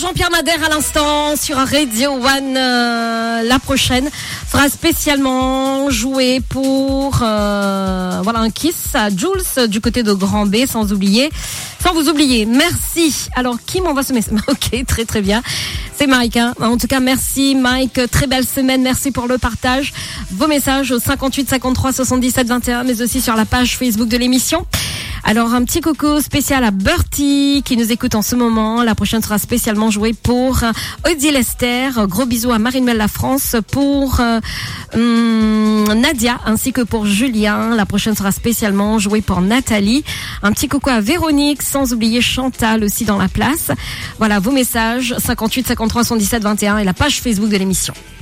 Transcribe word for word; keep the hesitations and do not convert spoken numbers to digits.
Jean-Pierre Madère à l'instant sur Radio One. Euh, la prochaine sera spécialement jouée pour euh, voilà un kiss à Jules du côté de Grand B, sans oublier, sans vous oublier. Merci. Alors qui m'envoie ce message? Ok, très très bien. C'est Mike. Hein. En tout cas, merci Mike. Très belle semaine. Merci pour le partage. Vos messages au cinquante-huit cinquante-trois soixante-dix-sept vingt et un, mais aussi sur la page Facebook de l'émission. Alors, un petit coucou spécial à Bertie qui nous écoute en ce moment. La prochaine sera spécialement jouée pour Audie Lester. Gros bisous à Marie-Noël La France, pour euh, hum, Nadia ainsi que pour Julien. La prochaine sera spécialement jouée pour Nathalie. Un petit coucou à Véronique, sans oublier Chantal aussi dans la place. Voilà, vos messages cinquante-huit cinquante-trois soixante-dix-sept vingt et un et la page Facebook de l'émission.